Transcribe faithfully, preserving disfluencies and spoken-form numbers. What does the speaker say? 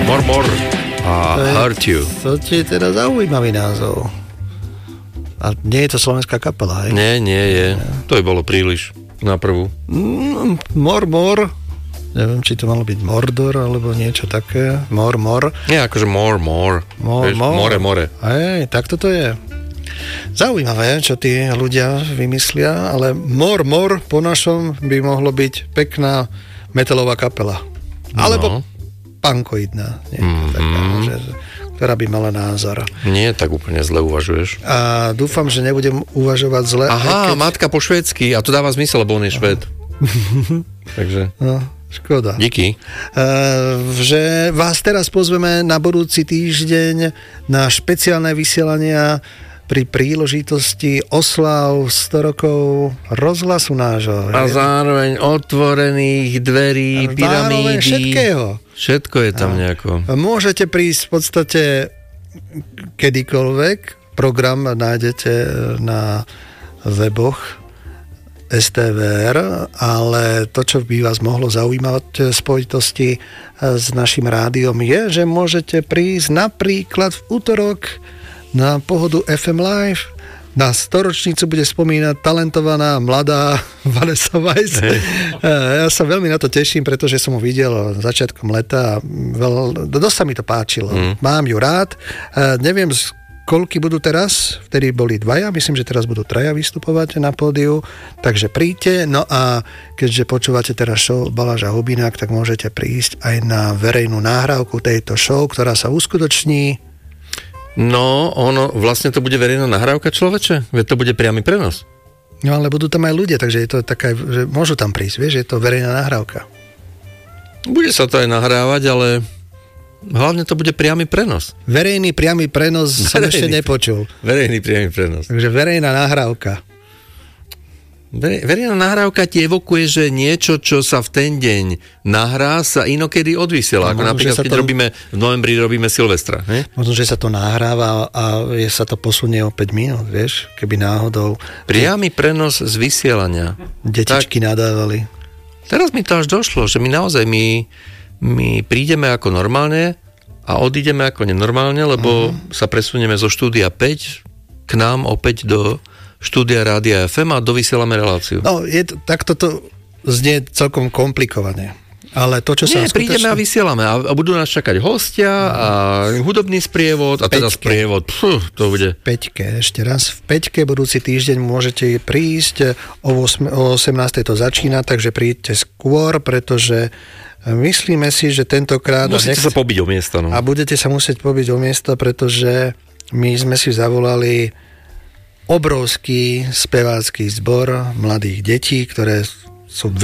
More More a Hurt You. To je teda zaujímavý názov. A nie je to slovenská kapela, hej? Nie, nie je. To by bolo príliš na prvú. Mm, more More. Neviem, či to malo byť Mordor, alebo niečo také. More More. Nie, akože More More. More, Vieš, more. more, more. Hej, tak toto je. Zaujímavé, čo tí ľudia vymyslia, ale More More po našom by mohlo byť pekná metalová kapela. Alebo no. punkoidná. Mm-hmm. Taká, že, ktorá by mala názor. Nie, tak úplne zle uvažuješ. A dúfam, že nebudem uvažovať zle. Aha, keď... matka po švédsky. A to dáva zmysel, lebo on je Švéd. Takže... No, škoda. Díky. Uh, že vás teraz pozveme na budúci týždeň na špeciálne vysielania pri príležitosti oslav sto rokov rozhlasu nášho. A zároveň otvorených dverí, a pyramídy. Všetkého. Všetko je tam a nejako. Môžete prísť v podstate kedykoľvek. Program nájdete na weboch es té vé er, ale to, čo by vás mohlo zaujímať v spojitosti s našim rádiom je, že môžete prísť napríklad v útorok na Pohodu ef em Live. Na storočnicu bude spomínať talentovaná mladá Vanessa Weiss. Hey. Ja sa veľmi na to teším, pretože som ho videl začiatkom leta a veľ, dosť sa mi to páčilo. Mm. Mám ju rád. Neviem, koľky budú teraz, vtedy boli dvaja, myslím, že teraz budú traja vystupovať na pódiu, takže príďte. No a keďže počúvate teraz show Baláž a Hubinák, tak môžete prísť aj na verejnú nahrávku tejto show, ktorá sa uskutoční. No, ono, vlastne to bude verejná nahrávka, človeče? Veď to bude priamy prenos. No, ale budú tam aj ľudia, takže je to taká, že môžu tam prísť, vieš, je to verejná nahrávka. Bude sa to aj nahrávať, ale hlavne to bude priamy prenos. Verejný priamy prenos verejný, som ešte nepočul. Verejný priamy prenos. Takže verejná nahrávka. Verejná nahrávka ti evokuje, že niečo, čo sa v ten deň nahrá, sa inokedy odvysiela. Ako napríklad, keď to... robíme v novembri, robíme Silvestra. Ne? Možno, že sa to nahráva a je, sa to posunie o päť minút, vieš, keby náhodou... Priamy prenos z vysielania. Detičky tak nadávali. Teraz mi to až došlo, že my naozaj my, my prídeme ako normálne a odídeme ako nenormálne, lebo uh-huh. sa presunieme zo štúdia päť k nám opäť do štúdia Rádia ef em a dovysielame reláciu. No, je to, tak toto znie celkom komplikované. Ale to, čo sa Nie, prídeme skutočne... a vysielame a, a budú nás čakať hostia a hudobný sprievod a teda sprievod, pfuh, to bude. Peťke, ešte raz. V Peťke budúci týždeň môžete prísť, o osemnástej to začína, takže príďte skôr, pretože myslíme si, že tentokrát... Musíte nechce... sa pobiť o miesto. No. A budete sa musieť pobiť o miesto, pretože my sme si zavolali obrovský spevácky zbor mladých detí, ktoré sú